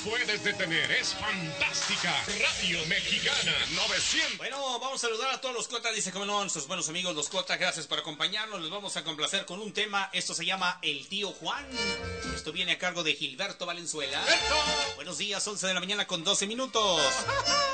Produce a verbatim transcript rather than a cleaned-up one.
puedes detener. Es fantástica. Radio Mexicana novecientos. Bueno, vamos a saludar a todos los Cotas. Dice, como no, nuestros buenos amigos los Cotas. Gracias por acompañarnos. Les vamos a complacer con un tema. Esto se llama El Tío Juan. Esto viene a cargo de Gilberto Valenzuela. ¡Berto! Buenos días, once de la mañana con doce minutos.